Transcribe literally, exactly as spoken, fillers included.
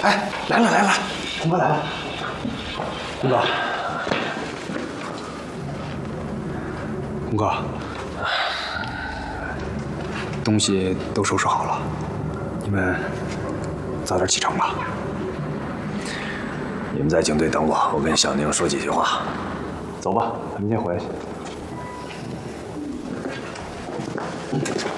哎，来了来了，红哥来了。红哥，红哥，东西都收拾好了，你们早点启程吧。 你们在警队等我，我跟小宁说几句话。 走吧，咱们先回去。